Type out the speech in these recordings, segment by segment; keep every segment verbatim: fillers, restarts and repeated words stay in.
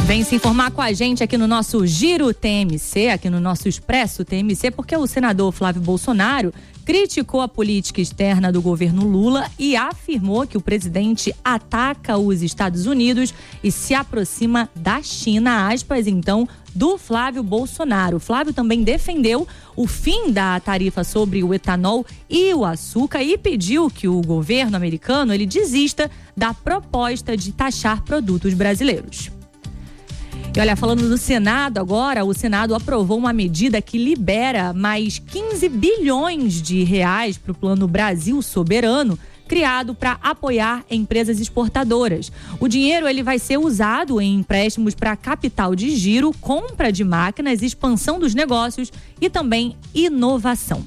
Vem se informar com a gente aqui no nosso Giro T M C, aqui no nosso Expresso T M C, porque o senador Flávio Bolsonaro criticou a política externa do governo Lula e afirmou que o presidente ataca os Estados Unidos e se aproxima da China, aspas, então, do Flávio Bolsonaro. O Flávio também defendeu o fim da tarifa sobre o etanol e o açúcar e pediu que o governo americano ele desista da proposta de taxar produtos brasileiros. E olha, falando do Senado agora, o Senado aprovou uma medida que libera mais quinze bilhões de reais para o Plano Brasil Soberano, criado para apoiar empresas exportadoras. O dinheiro ele vai ser usado em empréstimos para capital de giro, compra de máquinas, expansão dos negócios e também inovação.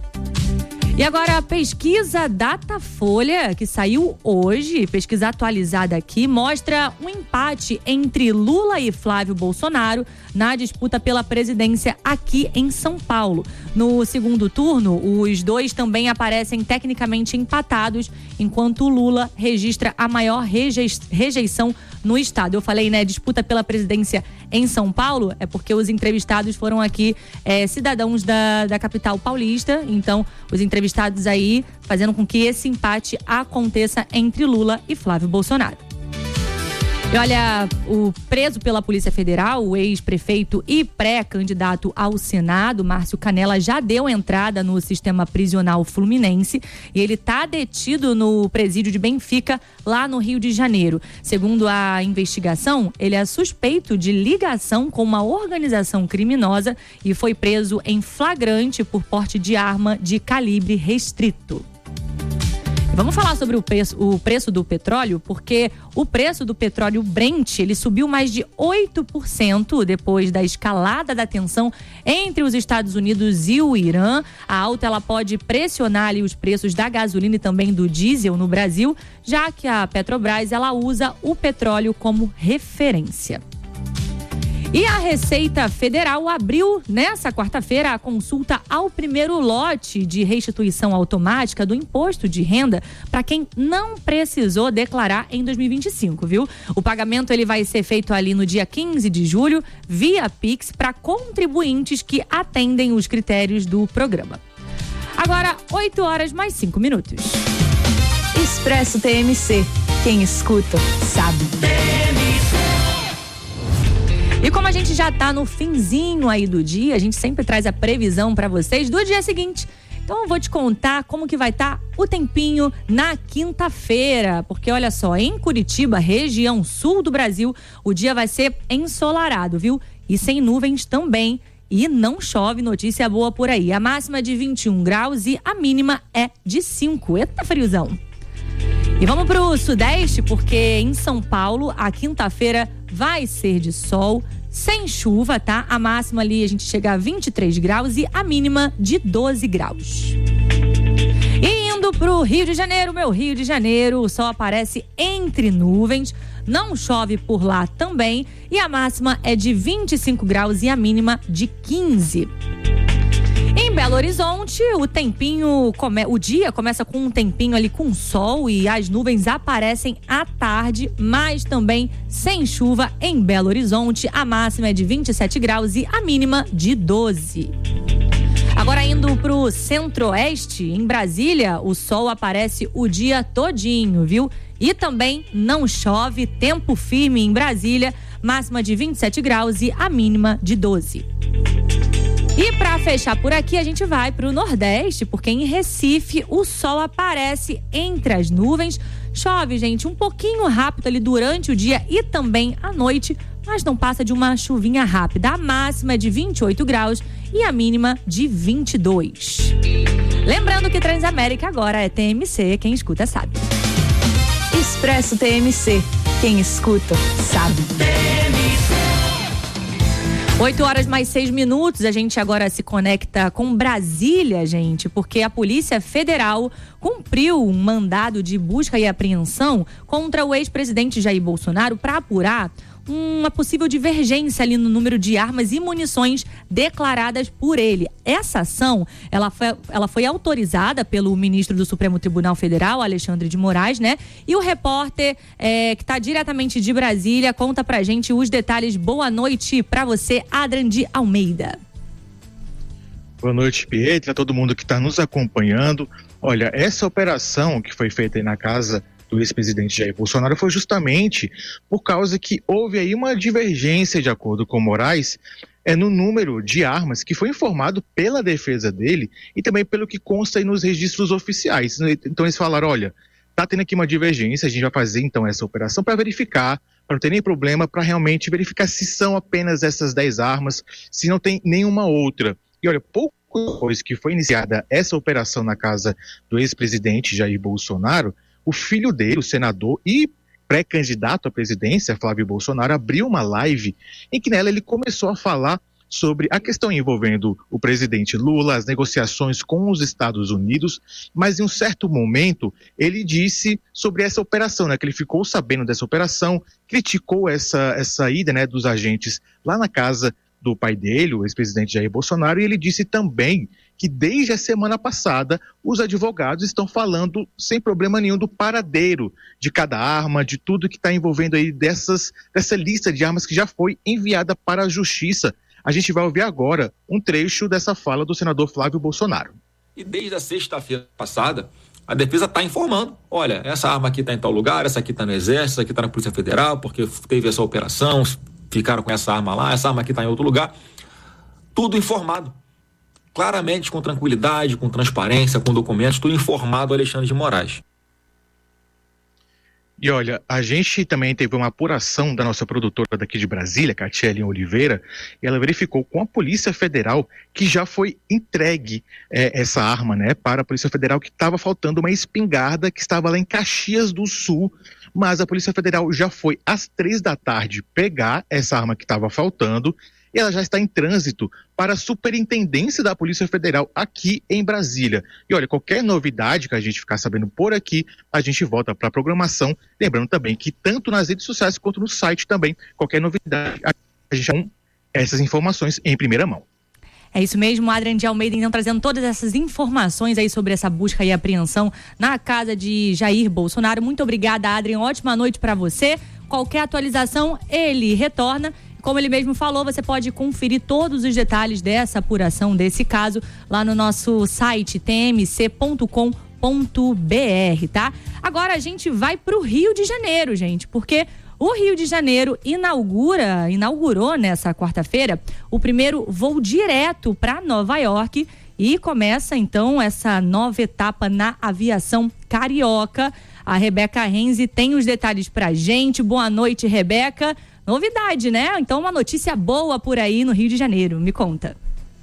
E agora a pesquisa Datafolha, que saiu hoje, pesquisa atualizada aqui, mostra um empate entre Lula e Flávio Bolsonaro na disputa pela presidência aqui em São Paulo. No segundo turno, os dois também aparecem tecnicamente empatados, enquanto Lula registra a maior rejei- rejeição no estado. Eu falei, né, disputa pela presidência em São Paulo, é porque os entrevistados foram aqui é, cidadãos da, da capital paulista, então os entrevistados aí fazendo com que esse empate aconteça entre Lula e Flávio Bolsonaro. E olha, o preso pela Polícia Federal, o ex-prefeito e pré-candidato ao Senado, Márcio Canela, já deu entrada no sistema prisional fluminense e ele está detido no presídio de Benfica, lá no Rio de Janeiro. Segundo a investigação, ele é suspeito de ligação com uma organização criminosa e foi preso em flagrante por porte de arma de calibre restrito. Vamos falar sobre o preço, o preço do petróleo, porque o preço do petróleo Brent, ele subiu mais de oito por cento depois da escalada da tensão entre os Estados Unidos e o Irã. A alta ela pode pressionar ali os preços da gasolina e também do diesel no Brasil, já que a Petrobras ela usa o petróleo como referência. E a Receita Federal abriu nessa quarta-feira a consulta ao primeiro lote de restituição automática do imposto de renda para quem não precisou declarar em dois mil e vinte e cinco, viu? O pagamento ele vai ser feito ali no dia quinze de julho via Pix para contribuintes que atendem os critérios do programa. Agora, oito horas mais cinco minutos. Expresso T M C. Quem escuta, sabe. E como a gente já tá no finzinho aí do dia, a gente sempre traz a previsão para vocês do dia seguinte. Então eu vou te contar como que vai estar tá o tempinho na quinta-feira, porque olha só, em Curitiba, região sul do Brasil, o dia vai ser ensolarado, viu? E sem nuvens também. E não chove, notícia boa por aí. A máxima é de vinte e um graus e a mínima é de cinco. Eita, friozão. E vamos pro Sudeste, porque em São Paulo, a quinta-feira vai ser de sol, sem chuva, tá? A máxima ali a gente chega a vinte e três graus e a mínima de doze graus. E indo pro Rio de Janeiro, meu Rio de Janeiro, o sol aparece entre nuvens, não chove por lá também e a máxima é de vinte e cinco graus e a mínima de quinze. Em Belo Horizonte, o tempinho, come... o dia começa com um tempinho ali com sol e as nuvens aparecem à tarde, mas também sem chuva em Belo Horizonte. A máxima é de vinte e sete graus e a mínima de doze. Agora indo pro Centro-Oeste, em Brasília, o sol aparece o dia todinho, viu? E também não chove, tempo firme em Brasília, máxima de vinte e sete graus e a mínima de doze. E para fechar por aqui, a gente vai para o Nordeste, porque em Recife o sol aparece entre as nuvens. Chove, gente, um pouquinho rápido ali durante o dia e também à noite, mas não passa de uma chuvinha rápida. A máxima é de vinte e oito graus e a mínima de vinte e dois. Lembrando que Transamérica agora é T M C, quem escuta sabe. Expresso T M C, quem escuta sabe. oito horas mais seis minutos, a gente agora se conecta com Brasília, gente, porque a Polícia Federal cumpriu um mandado de busca e apreensão contra o ex-presidente Jair Bolsonaro para apurar uma possível divergência ali no número de armas e munições declaradas por ele. Essa ação, ela foi, ela foi autorizada pelo ministro do Supremo Tribunal Federal, Alexandre de Moraes, né? E o repórter é, que está diretamente de Brasília conta pra gente os detalhes. Boa noite pra você, Adran de Almeida. Boa noite, Pietra, todo mundo que está nos acompanhando. Olha, essa operação que foi feita aí na casa do ex-presidente Jair Bolsonaro foi justamente por causa que houve aí uma divergência, de acordo com Moraes, é, no número de armas que foi informado pela defesa dele e também pelo que consta aí nos registros oficiais. Então eles falaram, olha, tá tendo aqui uma divergência, a gente vai fazer então essa operação para verificar, para não ter nem problema, para realmente verificar se são apenas essas dez armas, se não tem nenhuma outra. E olha, pouco depois que foi iniciada essa operação na casa do ex-presidente Jair Bolsonaro, o filho dele, o senador e pré-candidato à presidência, Flávio Bolsonaro, abriu uma live em que nela ele começou a falar sobre a questão envolvendo o presidente Lula, as negociações com os Estados Unidos, mas em um certo momento ele disse sobre essa operação, né, que ele ficou sabendo dessa operação, criticou essa, essa ida, né, dos agentes lá na casa do pai dele, o ex-presidente Jair Bolsonaro, e ele disse também que desde a semana passada os advogados estão falando sem problema nenhum do paradeiro de cada arma, de tudo que está envolvendo aí dessas, dessa lista de armas que já foi enviada para a Justiça. A gente vai ouvir agora um trecho dessa fala do senador Flávio Bolsonaro. E desde a sexta-feira passada, a defesa está informando, olha, essa arma aqui está em tal lugar, essa aqui está no Exército, essa aqui está na Polícia Federal, porque teve essa operação, ficaram com essa arma lá, essa arma aqui está em outro lugar. Tudo informado. Claramente, com tranquilidade, com transparência, com documentos, tudo informado ao Alexandre de Moraes. E olha, a gente também teve uma apuração da nossa produtora daqui de Brasília, Catiele Oliveira, e ela verificou com a Polícia Federal que já foi entregue é, essa arma, né, para a Polícia Federal, que estava faltando uma espingarda que estava lá em Caxias do Sul, mas a Polícia Federal já foi às três da tarde pegar essa arma que estava faltando, e ela já está em trânsito para a Superintendência da Polícia Federal aqui em Brasília. E olha, qualquer novidade que a gente ficar sabendo por aqui, a gente volta para a programação. Lembrando também que tanto nas redes sociais quanto no site também, qualquer novidade, a gente tem essas informações em primeira mão. É isso mesmo, Adran de Almeida, então trazendo todas essas informações aí sobre essa busca e apreensão na casa de Jair Bolsonaro. Muito obrigada, Adran, ótima noite para você. Qualquer atualização, ele retorna. Como ele mesmo falou, você pode conferir todos os detalhes dessa apuração, desse caso, lá no nosso site t m c ponto com ponto b r, tá? Agora a gente vai pro Rio de Janeiro, gente, porque o Rio de Janeiro inaugura, inaugurou nessa quarta-feira o primeiro voo direto para Nova York e começa então essa nova etapa na aviação carioca. A Rebeca Renzi tem os detalhes pra gente. Boa noite, Rebeca. Novidade, né? Então uma notícia boa por aí no Rio de Janeiro. Me conta.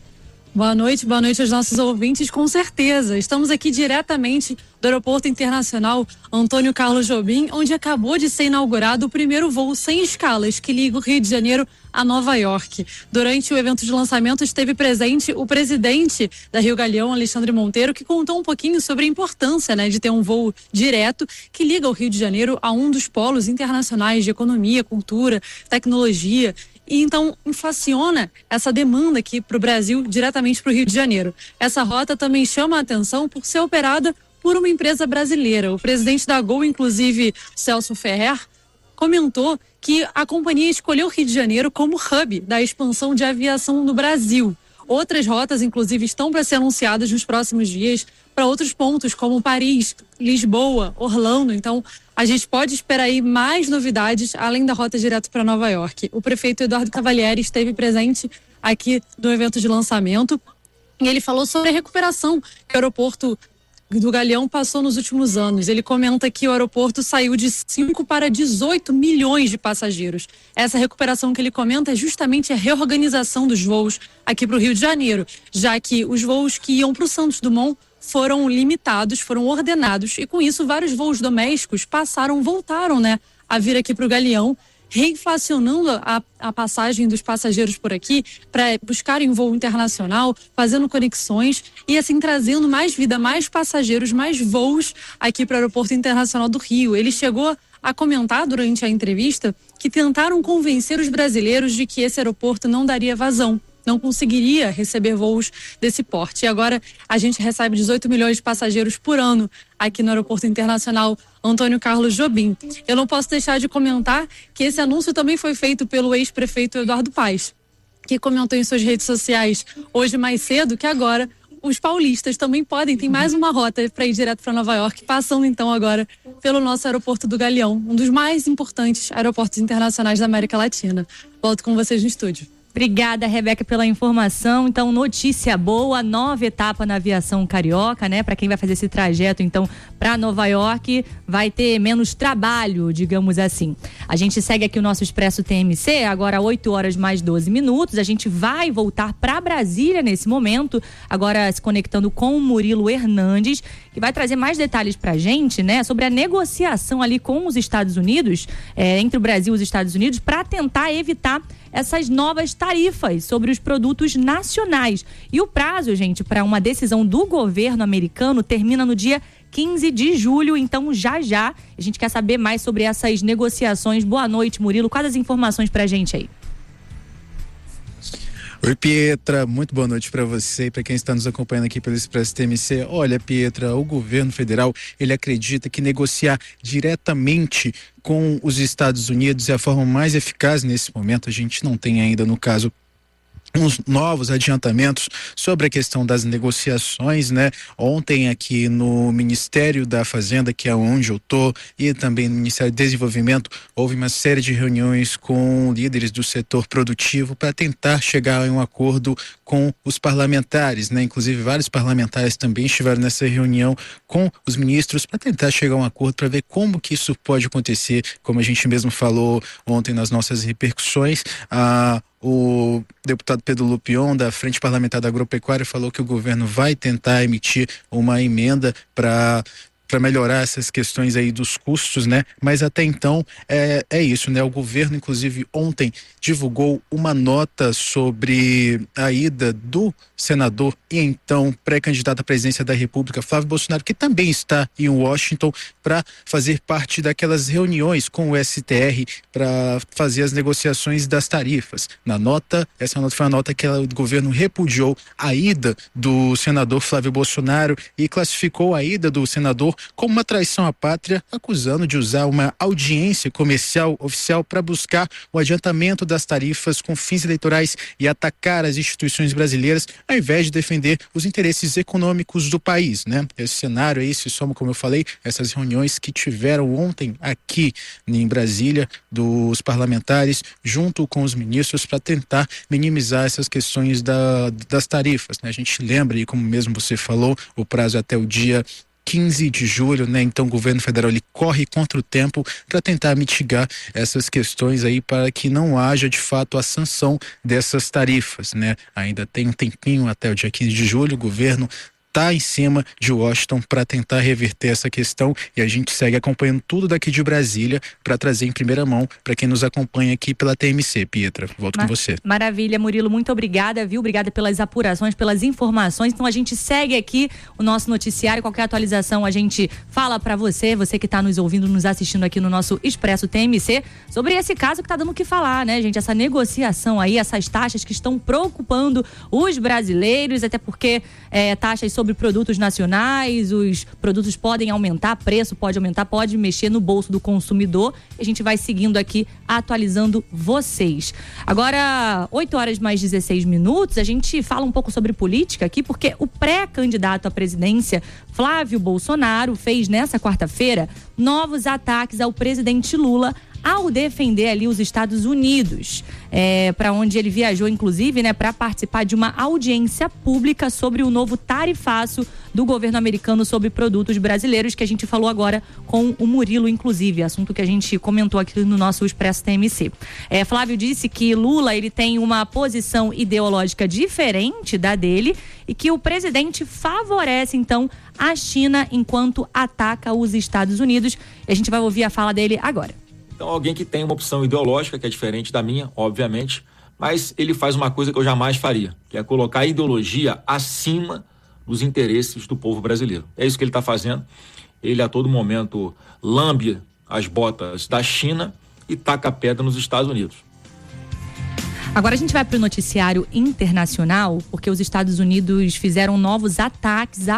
Boa noite, boa noite aos nossos ouvintes, com certeza. Estamos aqui diretamente do Aeroporto Internacional Antônio Carlos Jobim, onde acabou de ser inaugurado o primeiro voo sem escalas que liga o Rio de Janeiro a Nova York. Durante o evento de lançamento esteve presente o presidente da Rio Galeão, Alexandre Monteiro, que contou um pouquinho sobre a importância, né, de ter um voo direto que liga o Rio de Janeiro a um dos polos internacionais de economia, cultura, tecnologia. E então inflaciona essa demanda aqui para o Brasil, diretamente para o Rio de Janeiro. Essa rota também chama a atenção por ser operada por uma empresa brasileira. O presidente da Gol, inclusive Celso Ferrer, comentou que a companhia escolheu o Rio de Janeiro como hub da expansão de aviação no Brasil. Outras rotas, inclusive, estão para ser anunciadas nos próximos dias para outros pontos, como Paris, Lisboa, Orlando. Então, a gente pode esperar aí mais novidades, além da rota direto para Nova York. O prefeito Eduardo Cavalieri esteve presente aqui no evento de lançamento e ele falou sobre a recuperação que o aeroporto do Galeão passou nos últimos anos. Ele comenta que o aeroporto saiu de cinco para dezoito milhões de passageiros. Essa recuperação que ele comenta é justamente a reorganização dos voos aqui para o Rio de Janeiro, já que os voos que iam para o Santos Dumont foram limitados, foram ordenados, e com isso vários voos domésticos passaram, voltaram, né, a vir aqui para o Galeão, reinflacionando a, a passagem dos passageiros por aqui para buscarem voo internacional, fazendo conexões e assim trazendo mais vida, mais passageiros, mais voos aqui para o Aeroporto Internacional do Rio. Ele chegou a comentar durante a entrevista que tentaram convencer os brasileiros de que esse aeroporto não daria vazão, não conseguiria receber voos desse porte. E agora a gente recebe dezoito milhões de passageiros por ano aqui no Aeroporto Internacional Antônio Carlos Jobim. Eu não posso deixar de comentar que esse anúncio também foi feito pelo ex-prefeito Eduardo Paes, que comentou em suas redes sociais hoje mais cedo que agora os paulistas também podem, tem mais uma rota para ir direto para Nova York, passando então agora pelo nosso aeroporto do Galeão, um dos mais importantes aeroportos internacionais da América Latina. Volto com vocês no estúdio. Obrigada, Rebeca, pela informação. Então, notícia boa, nova etapa na aviação carioca, né? Para quem vai fazer esse trajeto, então, para Nova York, vai ter menos trabalho, digamos assim. A gente segue aqui o nosso Expresso T M C, agora oito horas mais doze minutos. A gente vai voltar para Brasília nesse momento, agora se conectando com o Murilo Hernandes, que vai trazer mais detalhes para a gente, né? Sobre a negociação ali com os Estados Unidos, é, entre o Brasil e os Estados Unidos, para tentar evitar essas novas tarifas sobre os produtos nacionais. E o prazo, gente, para uma decisão do governo americano termina no dia quinze de julho, então já já a gente quer saber mais sobre essas negociações. Boa noite, Murilo. Quais as informações pra gente aí? Oi, Pietra, muito boa noite para você e para quem está nos acompanhando aqui pelo Expresso T M C. Olha, Pietra, o governo federal, ele acredita que negociar diretamente com os Estados Unidos é a forma mais eficaz nesse momento. A gente não tem ainda, no caso, uns novos adiantamentos sobre a questão das negociações, né? Ontem aqui no Ministério da Fazenda, que é onde eu tô, e também no Ministério do Desenvolvimento, houve uma série de reuniões com líderes do setor produtivo para tentar chegar a um acordo com os parlamentares, né? Inclusive vários parlamentares também estiveram nessa reunião com os ministros para tentar chegar a um acordo, para ver como que isso pode acontecer, como a gente mesmo falou ontem nas nossas repercussões. A O deputado Pedro Lupion, da Frente Parlamentar da Agropecuária, falou que o governo vai tentar emitir uma emenda para para melhorar essas questões aí dos custos, né? Mas até então é, é isso, né? O governo, inclusive, ontem divulgou uma nota sobre a ida do senador e então pré-candidato à presidência da República, Flávio Bolsonaro, que também está em Washington para fazer parte daquelas reuniões com o S T R para fazer as negociações das tarifas. Na nota, essa nota foi uma nota que o governo repudiou a ida do senador Flávio Bolsonaro e classificou a ida do senador como uma traição à pátria, acusando de usar uma audiência comercial oficial para buscar o adiantamento das tarifas com fins eleitorais e atacar as instituições brasileiras, ao invés de defender os interesses econômicos do país, né? Esse cenário aí se soma, como eu falei, essas reuniões que tiveram ontem aqui em Brasília dos parlamentares junto com os ministros para tentar minimizar essas questões da, das tarifas, né? A gente lembra, e como mesmo você falou, o prazo é até o dia quinze de julho, né? Então o governo federal ele corre contra o tempo para tentar mitigar essas questões aí para que não haja de fato a sanção dessas tarifas, né? Ainda tem um tempinho até o dia quinze de julho, o governo está em cima de Washington para tentar reverter essa questão e a gente segue acompanhando tudo daqui de Brasília para trazer em primeira mão para quem nos acompanha aqui pela T M C. Pietra, volto Mar- com você. Maravilha, Murilo, muito obrigada, viu? Obrigada pelas apurações, pelas informações. Então a gente segue aqui o nosso noticiário, qualquer atualização a gente fala para você, você que está nos ouvindo, nos assistindo aqui no nosso Expresso T M C, sobre esse caso que está dando o que falar, né, gente? Essa negociação aí, essas taxas que estão preocupando os brasileiros, até porque é, taxas sobre sobre produtos nacionais, os produtos podem aumentar, preço pode aumentar, pode mexer no bolso do consumidor. A gente vai seguindo aqui, atualizando vocês. Agora, oito horas mais dezesseis minutos, a gente fala um pouco sobre política aqui, porque o pré-candidato à presidência, Flávio Bolsonaro, fez nessa quarta-feira novos ataques ao presidente Lula ao defender ali os Estados Unidos, é, para onde ele viajou, inclusive, né, para participar de uma audiência pública sobre o novo tarifaço do governo americano sobre produtos brasileiros, que a gente falou agora com o Murilo, inclusive, assunto que a gente comentou aqui no nosso Expresso T M C. É, Flávio disse que Lula ele tem uma posição ideológica diferente da dele e que o presidente favorece, então, a China enquanto ataca os Estados Unidos. E a gente vai ouvir a fala dele agora. Então, alguém que tem uma opção ideológica que é diferente da minha, obviamente, mas ele faz uma coisa que eu jamais faria, que é colocar a ideologia acima dos interesses do povo brasileiro. É isso que ele está fazendo. Ele, a todo momento, lambe as botas da China e taca a pedra nos Estados Unidos. Agora a gente vai para o noticiário internacional, porque os Estados Unidos fizeram novos ataques